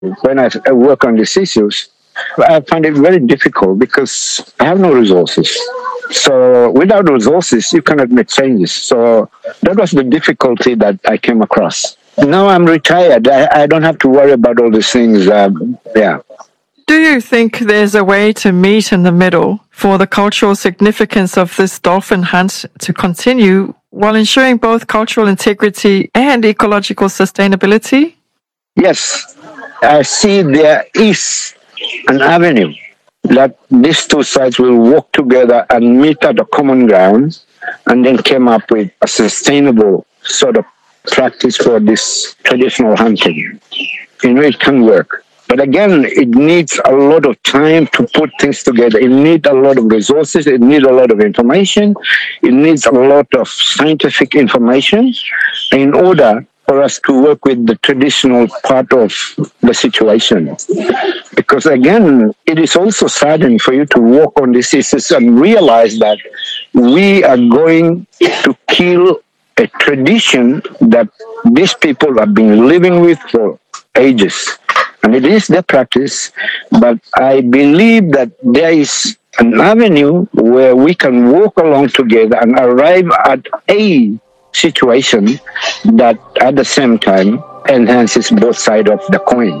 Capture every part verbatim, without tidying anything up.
When I, I work on these issues, I find it very difficult because I have no resources. So without resources, you cannot make changes. So that was the difficulty that I came across. Now I'm retired. I, I don't have to worry about all these things. Um, yeah. Do you think there's a way to meet in the middle for the cultural significance of this dolphin hunt to continue while ensuring both cultural integrity and ecological sustainability? Yes, I see there is an avenue that these two sides will work together and meet at a common ground and then came up with a sustainable sort of practice for this traditional hunting. You know, it can work. But again, it needs a lot of time to put things together. It needs a lot of resources. It needs a lot of information. It needs a lot of scientific information in order for us to work with the traditional part of the situation. Because again, it is also saddening for you to walk on these issues and realize that we are going to kill a tradition that these people have been living with for ages. And it is their practice, but I believe that there is an avenue where we can walk along together and arrive at a situation that at the same time enhances both sides of the coin.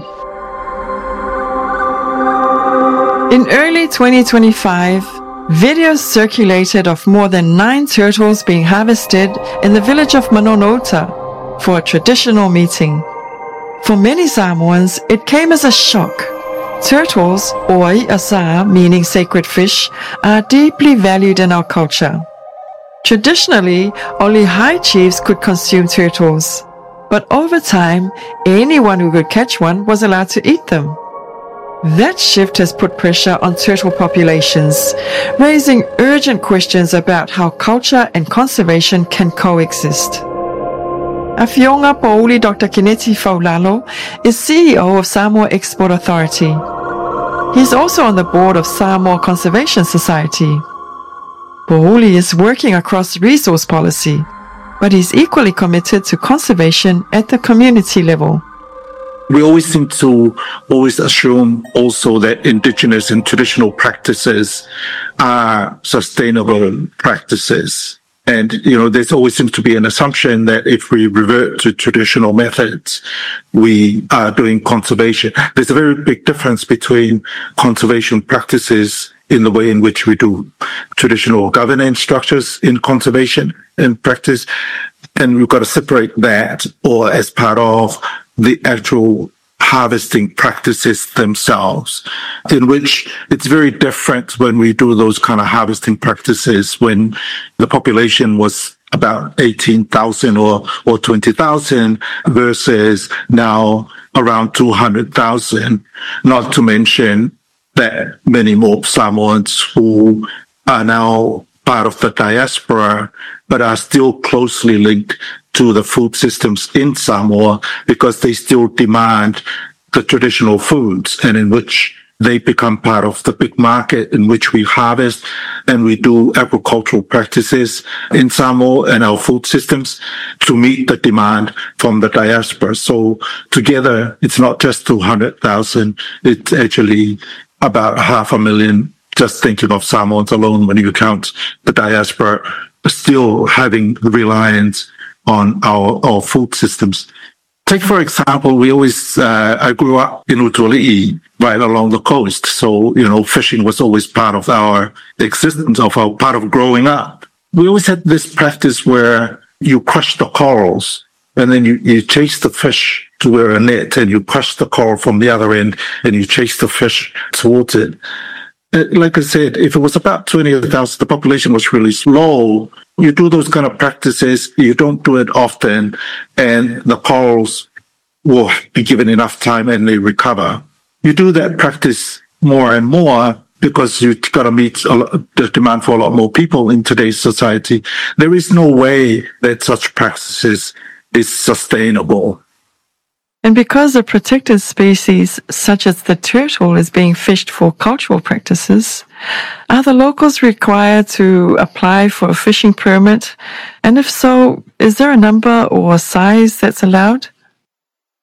In early twenty twenty-five, videos circulated of more than nine turtles being harvested in the village of Manonota for a traditional meeting. For many Samoans, it came as a shock. Turtles, oi asa, meaning sacred fish, are deeply valued in our culture. Traditionally, only high chiefs could consume turtles, but over time, anyone who could catch one was allowed to eat them. That shift has put pressure on turtle populations, raising urgent questions about how culture and conservation can coexist. Afionga Pouli Doctor Kineti Faulalo is C E O of Samoa Export Authority. He's also on the board of Samoa Conservation Society. Pouli is working across resource policy, but he's equally committed to conservation at the community level. We always seem to always assume also that indigenous and traditional practices are sustainable practices. And, you know, there always seems to be an assumption that if we revert to traditional methods, we are doing conservation. There's a very big difference between conservation practices in the way in which we do traditional governance structures in conservation and practice. And we've got to separate that or as part of the actual harvesting practices themselves, in which it's very different when we do those kind of harvesting practices when the population was about eighteen thousand or, or twenty thousand versus now around two hundred thousand, not to mention that many more Samoans who are now part of the diaspora, but are still closely linked to the food systems in Samoa because they still demand the traditional foods and in which they become part of the big market in which we harvest and we do agricultural practices in Samoa and our food systems to meet the demand from the diaspora. So together, it's not just two hundred thousand, it's actually about half a million, just thinking of Samoans alone when you count the diaspora, still having reliance on our, our food systems. Take, for example, we always, uh, I grew up in Utuali'i, right along the coast. So, you know, fishing was always part of our existence, of our part of growing up. We always had this practice where you crush the corals and then you, you chase the fish to where a net and you crush the coral from the other end and you chase the fish towards it. Like I said, if it was about twenty thousand, the population was really slow. You do those kind of practices, you don't do it often, and the corals will be given enough time and they recover. You do that practice more and more because you've got to meet a lot, the demand for a lot more people in today's society. There is no way that such practices is sustainable. And because a protected species such as the turtle is being fished for cultural practices, are the locals required to apply for a fishing permit? And if so, is there a number or size that's allowed?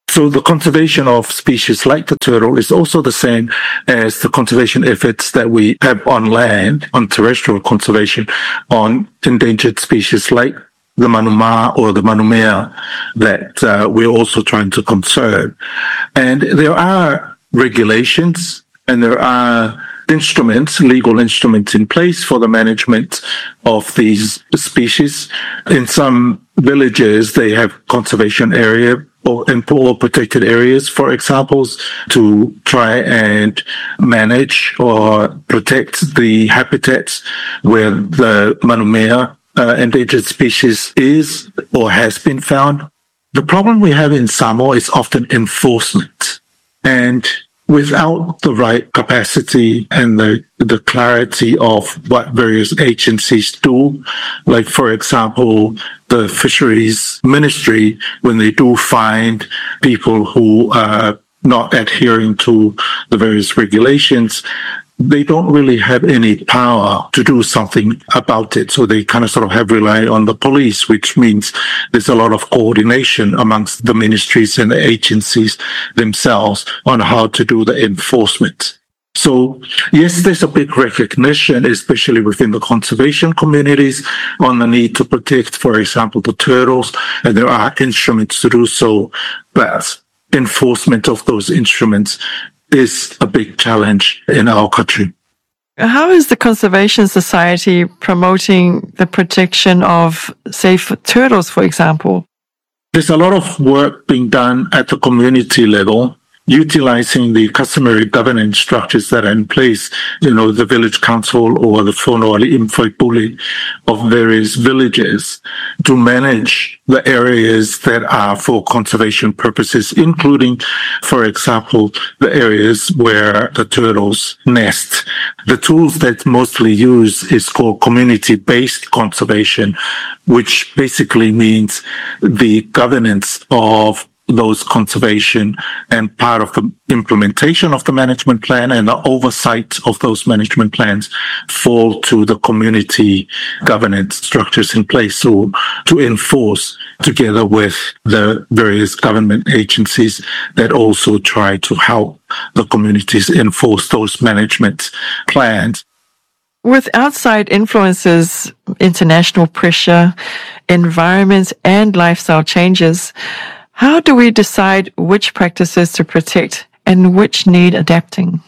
So the conservation of species like the turtle is also the same as the conservation efforts that we have on land, on terrestrial conservation, on endangered species like the manumā or the manumea that uh, we're also trying to conserve. And there are regulations and there are instruments, legal instruments in place for the management of these species. In some villages, they have conservation area or in poor protected areas, for example, to try and manage or protect the habitats where the manumea uh, endangered species is or has been found. The problem we have in Samoa is often enforcement. And without the right capacity and the, the clarity of what various agencies do, like, for example, the fisheries ministry, when they do find people who are not adhering to the various regulations, they don't really have any power to do something about it. So they kind of sort of have relied on the police, which means there's a lot of coordination amongst the ministries and the agencies themselves on how to do the enforcement. So yes, there's a big recognition, especially within the conservation communities, on the need to protect, for example, the turtles, and there are instruments to do so, but enforcement of those instruments is a big challenge in our country. How is the Conservation Society promoting the protection of, say, for turtles, for example? There's a lot of work being done at the community level, utilizing the customary governance structures that are in place, you know, the village council or the whānau imwhaipule of various villages to manage the areas that are for conservation purposes, including, for example, the areas where the turtles nest. The tools that's mostly used is called community-based conservation, which basically means the governance of those conservation and part of the implementation of the management plan and the oversight of those management plans fall to the community governance structures in place. So to enforce together with the various government agencies that also try to help the communities enforce those management plans. With outside influences, international pressure, environment and lifestyle changes, how do we decide which practices to protect and which need adapting?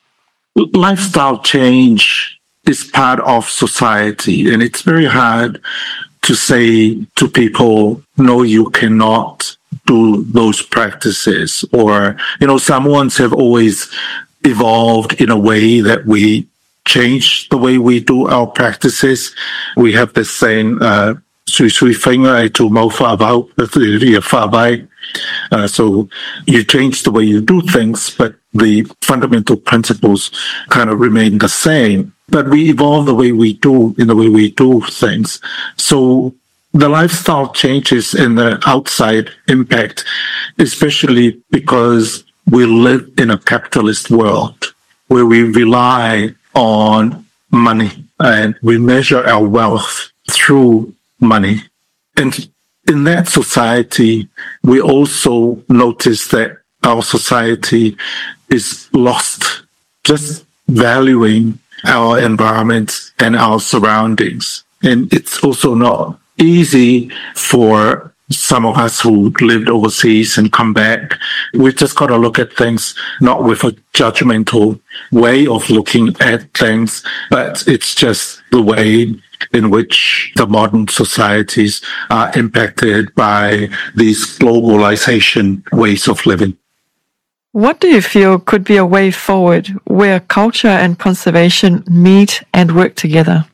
Lifestyle change is part of society, and it's very hard to say to people, no, you cannot do those practices. Or, you know, Samoans have always evolved in a way that we change the way we do our practices. We have this saying, uh, Sui sui whainga e tū mau whaavau, e ria whaavai. Uh, so you change the way you do things, but the fundamental principles kind of remain the same. But we evolve the way we do in the way we do things. So the lifestyle changes and the outside impact, especially because we live in a capitalist world where we rely on money and we measure our wealth through money. And in that society, we also notice that our society is lost just valuing our environment and our surroundings. And it's also not easy for some of us who lived overseas and come back. We've just got to look at things not with a judgmental way of looking at things, but it's just the way in which the modern societies are impacted by these globalization ways of living. What do you feel could be a way forward where culture and conservation meet and work together?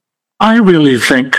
I really think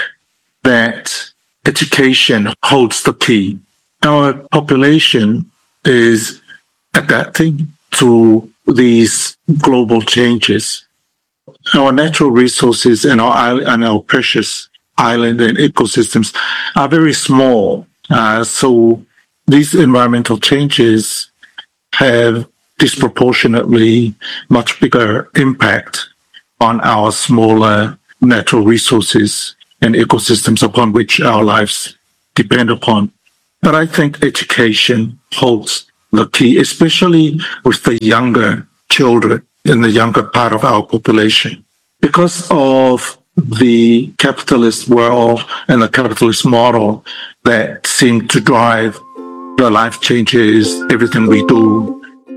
that education holds the key. Our population is adapting to these global changes. Our natural resources and our and our precious island and ecosystems are very small. Uh, so these environmental changes have disproportionately much bigger impact on our smaller natural resources and ecosystems upon which our lives depend upon. But I think education holds the key, especially with the younger children in the younger part of our population. Because of the capitalist world and the capitalist model that seem to drive the life changes, everything we do.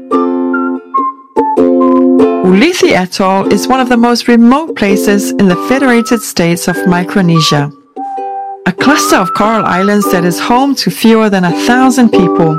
Ulithi Atoll is one of the most remote places in the Federated States of Micronesia. A cluster of coral islands that is home to fewer than a thousand people.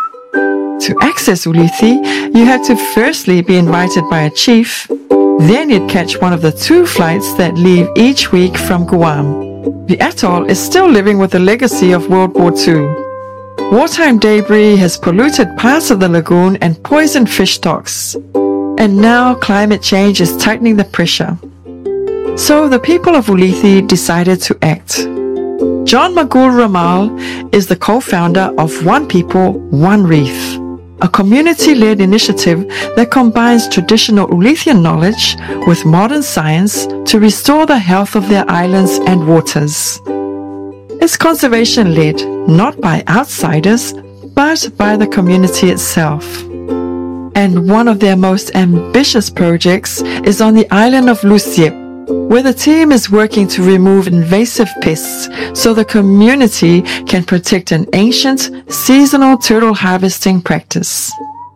To access Ulithi, you had to firstly be invited by a chief, then you'd catch one of the two flights that leave each week from Guam. The atoll is still living with the legacy of World War Two. Wartime debris has polluted parts of the lagoon and poisoned fish stocks. And now climate change is tightening the pressure. So the people of Ulithi decided to act. John Magul Ramal is the co-founder of One People, One Reef, a community-led initiative that combines traditional Ulithian knowledge with modern science to restore the health of their islands and waters. It's conservation-led, not by outsiders, but by the community itself. And one of their most ambitious projects is on the island of Lusiep, where the team is working to remove invasive pests so the community can protect an ancient seasonal turtle harvesting practice.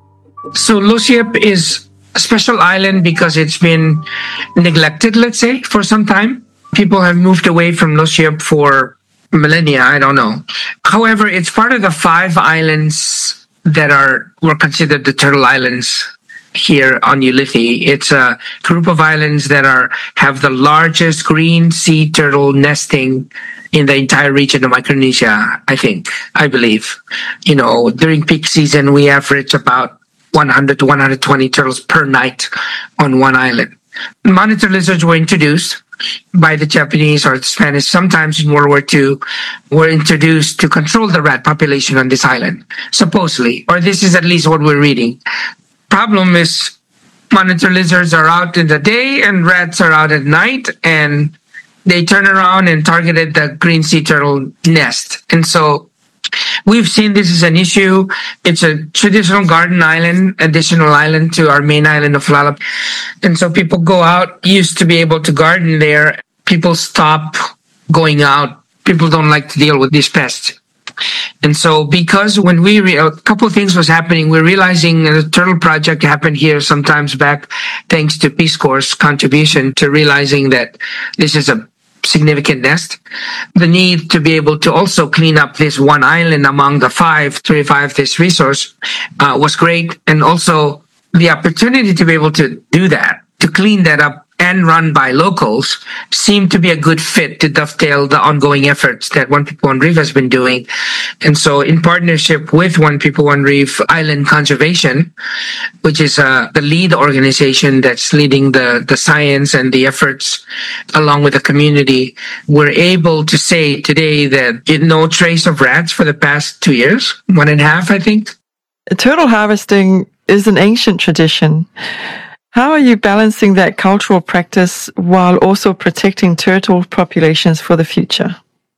So Lusiep is a special island because it's been neglected, let's say, for some time. People have moved away from Lusiep for millennia, I don't know. However, it's part of the five islands that are were considered the turtle islands here on Ulithi. It's a group of islands that are have the largest green sea turtle nesting in the entire region of Micronesia, I think, I believe. You know, during peak season, we average about one hundred to one hundred twenty turtles per night on one island. Monitor lizards were introduced by the Japanese or the Spanish, sometimes in World War Two, were introduced to control the rat population on this island, supposedly, or this is at least what we're reading. Problem is, monitor lizards are out in the day and rats are out at night, and they turn around and targeted the green sea turtle nest. And so we've seen this as an issue. It's a traditional garden island, additional island to our main island of Lalap. And so people go out, used to be able to garden there. People stop going out. People don't like to deal with these pests. And so because when we, re- a couple of things was happening, we're realizing the turtle project happened here sometimes back, thanks to Peace Corps' contribution to realizing that this is a significant nest. The need to be able to also clean up this one island among the five to revive this resource uh, was great. And also the opportunity to be able to do that, to clean that up and run by locals, seemed to be a good fit to dovetail the ongoing efforts that One People, One Reef has been doing. And so in partnership with One People, One Reef Island Conservation, which is uh, the lead organization that's leading the, the science and the efforts along with the community, we're able to say today that no trace of rats for the past two years, one and a half, I think. Turtle harvesting is an ancient tradition. How are you balancing that cultural practice while also protecting turtle populations for the future?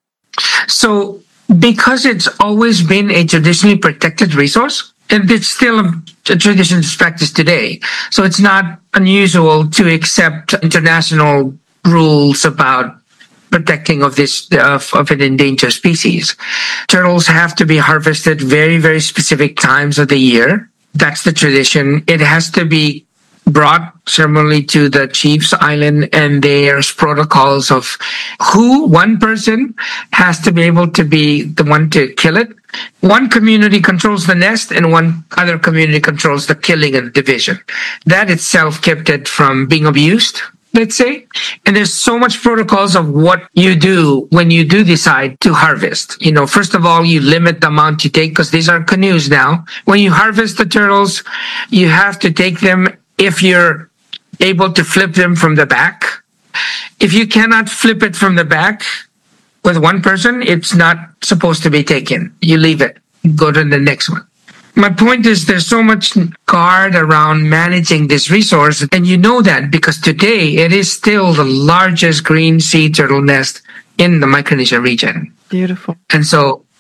So, because it's always been a traditionally protected resource, and it's still a, a traditional practice today, so it's not unusual to accept international rules about protecting of this of, of an endangered species. Turtles have to be harvested very, very specific times of the year. That's the tradition. It has to be brought ceremonially to the chief's island, and there's protocols of who one person has to be able to be the one to kill it. One community controls the nest and one other community controls the killing and division. That itself kept it from being abused, let's say. And there's so much protocols of what you do when you do decide to harvest. You know, first of all, you limit the amount you take because these are canoes now. When you harvest the turtles, you have to take them if you're able to flip them from the back. If you cannot flip it from the back with one person, it's not supposed to be taken. You leave it, go to the next one. My point is there's so much guard around managing this resource, and you know that because today it is still the largest green sea turtle nest in the Micronesia region. Beautiful. And so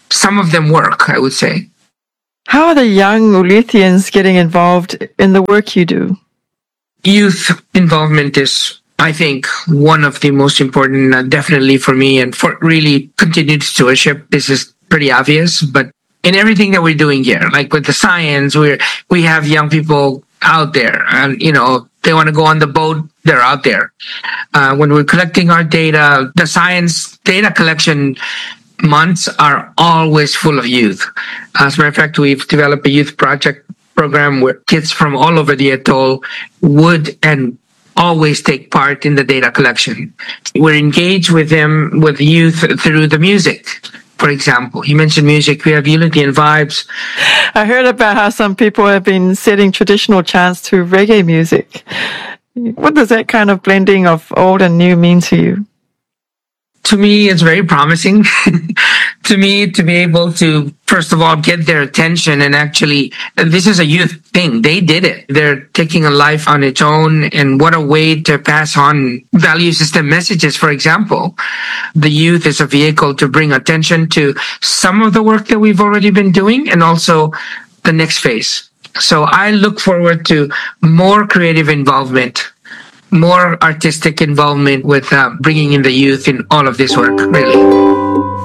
some of them work, I would say. How are the young Ulethians getting involved in the work you do? Youth involvement is, I think, one of the most important, uh, definitely for me, and for really continued stewardship. This is pretty obvious, but in everything that we're doing here, like with the science, we're, we have young people out there, and, you know, they want to go on the boat, they're out there. Uh, when we're collecting our data, the science data collection months are always full of youth. As a matter of fact, we've developed a youth project program where kids from all over the atoll would and always take part in the data collection. We're engaged with them, with youth, through the music. For example, you mentioned music. We have Ulethian vibes. I heard about how some people have been setting traditional chants to reggae music. What does that kind of blending of old and new mean to you? To me, it's very promising. To me, to be able to, first of all, get their attention, and actually, this is a youth thing. They did it. They're taking a life on its own, and what a way to pass on value system messages, for example. The youth is a vehicle to bring attention to some of the work that we've already been doing, and also the next phase. So I look forward to more creative involvement, more artistic involvement with uh, bringing in the youth in all of this work, really.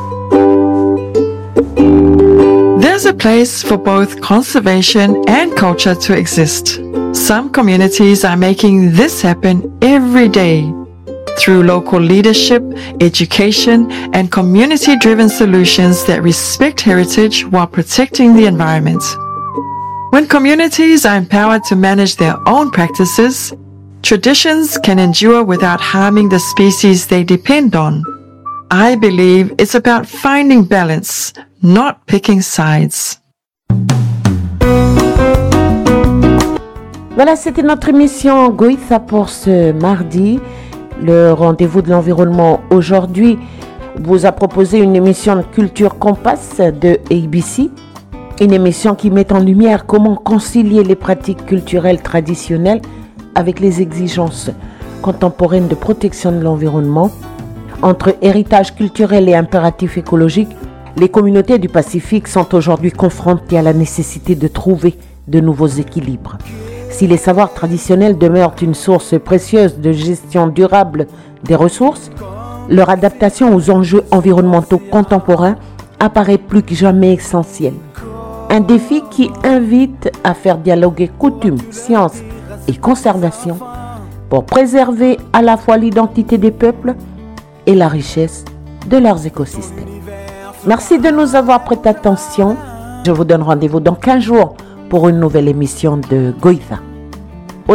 There's a place for both conservation and culture to exist. Some communities are making this happen every day through local leadership, education, and community-driven solutions that respect heritage while protecting the environment. When communities are empowered to manage their own practices, traditions can endure without harming the species they depend on. I believe it's about finding balance, not picking sides. Voilà, c'était notre émission Goïtha pour ce mardi. Le rendez-vous de l'environnement aujourd'hui vous a proposé une émission de Culture Compass de A B C. Une émission qui met en lumière comment concilier les pratiques culturelles traditionnelles avec les exigences contemporaines de protection de l'environnement. Entre héritage culturel et impératif écologique, les communautés du Pacifique sont aujourd'hui confrontées à la nécessité de trouver de nouveaux équilibres. Si les savoirs traditionnels demeurent une source précieuse de gestion durable des ressources, leur adaptation aux enjeux environnementaux contemporains apparaît plus que jamais essentielle. Un défi qui invite à faire dialoguer coutumes, sciences et conservation pour préserver à la fois l'identité des peuples et la richesse de leurs écosystèmes. Merci de nous avoir prêté attention. Je vous donne rendez-vous dans quinze jours pour une nouvelle émission de Goïtha.